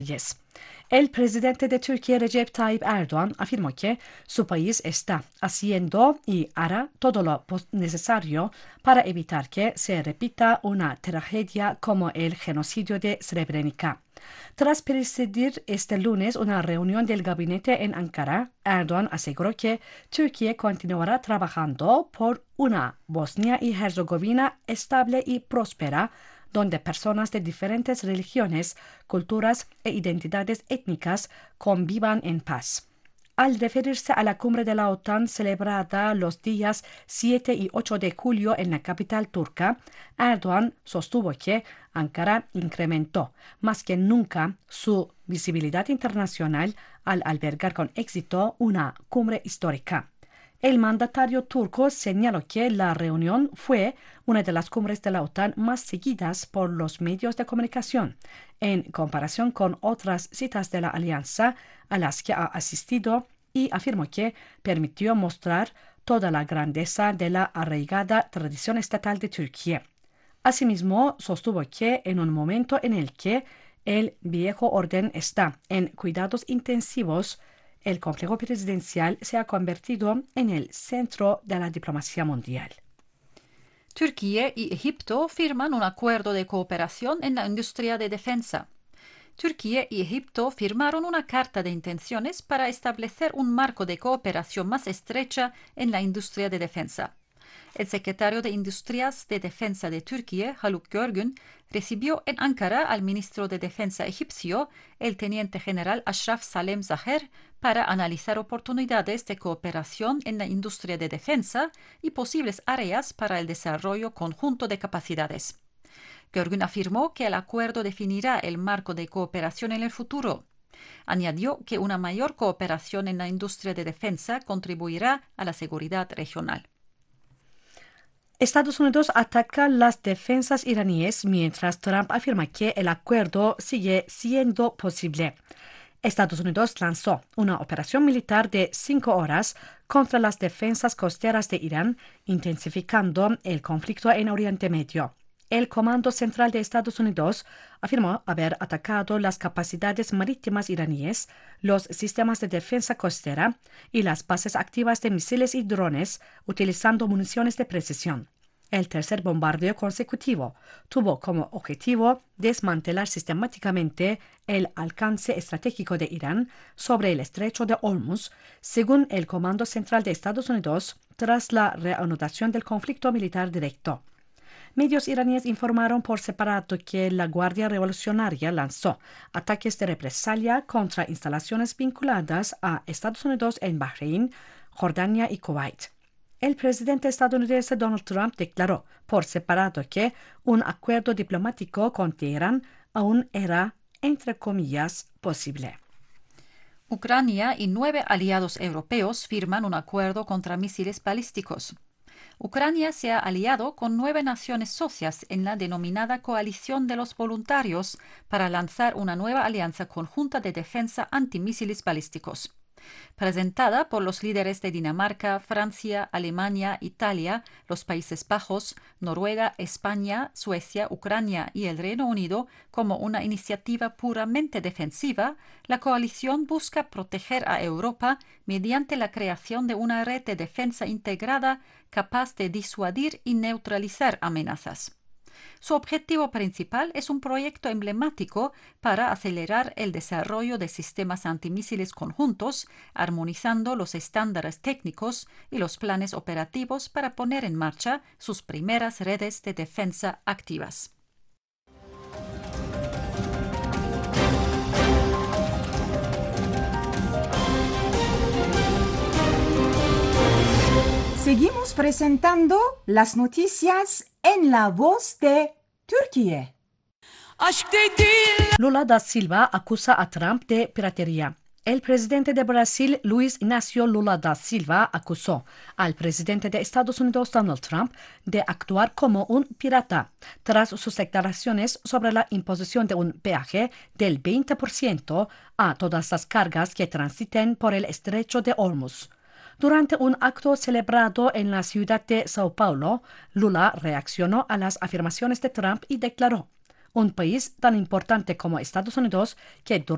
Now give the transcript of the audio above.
Yes. El presidente de Turquía, Recep Tayyip Erdoğan, afirmó que su país está haciendo y hará todo lo necesario para evitar que se repita una tragedia como el genocidio de Srebrenica. Tras presidir este lunes una reunión del gabinete en Ankara, Erdoğan aseguró que Turquía continuará trabajando por una Bosnia y Herzegovina estable y próspera, donde personas de diferentes religiones, culturas e identidades étnicas convivan en paz. Al referirse a la cumbre de la OTAN celebrada los días 7 y 8 de julio en la capital turca, Erdoğan sostuvo que Ankara incrementó más que nunca su visibilidad internacional al albergar con éxito una cumbre histórica. El mandatario turco señaló que la reunión fue una de las cumbres de la OTAN más seguidas por los medios de comunicación, en comparación con otras citas de la alianza a las que ha asistido, y afirmó que permitió mostrar toda la grandeza de la arraigada tradición estatal de Turquía. Asimismo, sostuvo que en un momento en el que el viejo orden está en cuidados intensivos, el complejo presidencial se ha convertido en el centro de la diplomacia mundial. Turquía y Egipto firman un acuerdo de cooperación en la industria de defensa. Turquía y Egipto firmaron una carta de intenciones para establecer un marco de cooperación más estrecha en la industria de defensa. El secretario de Industrias de Defensa de Turquía, Haluk Görgün, recibió en Ankara al ministro de Defensa egipcio, el teniente general Ashraf Salem Zaher, para analizar oportunidades de cooperación en la industria de defensa y posibles áreas para el desarrollo conjunto de capacidades. Görgün afirmó que el acuerdo definirá el marco de cooperación en el futuro. Añadió que una mayor cooperación en la industria de defensa contribuirá a la seguridad regional. Estados Unidos ataca las defensas iraníes mientras Trump afirma que el acuerdo sigue siendo posible. Estados Unidos lanzó una operación militar de 5 horas contra las defensas costeras de Irán, intensificando el conflicto en Oriente Medio. El Comando Central de Estados Unidos afirmó haber atacado las capacidades marítimas iraníes, los sistemas de defensa costera y las bases activas de misiles y drones utilizando municiones de precisión. El tercer bombardeo consecutivo tuvo como objetivo desmantelar sistemáticamente el alcance estratégico de Irán sobre el estrecho de Hormuz, según el Comando Central de Estados Unidos, tras la reanudación del conflicto militar directo. Medios iraníes informaron por separado que la Guardia Revolucionaria lanzó ataques de represalia contra instalaciones vinculadas a Estados Unidos en Bahrein, Jordania y Kuwait. El presidente estadounidense Donald Trump declaró por separado que un acuerdo diplomático con Teherán aún era, entre comillas, posible. Ucrania y 9 aliados europeos firman un acuerdo contra misiles balísticos. Ucrania se ha aliado con 9 naciones socias en la denominada Coalición de los Voluntarios para lanzar una nueva alianza conjunta de defensa antimisiles balísticos. Presentada por los líderes de Dinamarca, Francia, Alemania, Italia, los Países Bajos, Noruega, España, Suecia, Ucrania y el Reino Unido como una iniciativa puramente defensiva, la coalición busca proteger a Europa mediante la creación de una red de defensa integrada capaz de disuadir y neutralizar amenazas. Su objetivo principal es un proyecto emblemático para acelerar el desarrollo de sistemas antimisiles conjuntos, armonizando los estándares técnicos y los planes operativos para poner en marcha sus primeras redes de defensa activas. Seguimos presentando las noticias en la voz de Turquía. Lula da Silva acusa a Trump de piratería. El presidente de Brasil, Luiz Inácio Lula da Silva, acusó al presidente de Estados Unidos, Donald Trump, de actuar como un pirata, tras sus declaraciones sobre la imposición de un peaje del 20% a todas las cargas que transiten por el estrecho de Hormuz. Durante un acto celebrado en la ciudad de Sao Paulo, Lula reaccionó a las afirmaciones de Trump y declaró: un país tan importante como Estados Unidos, que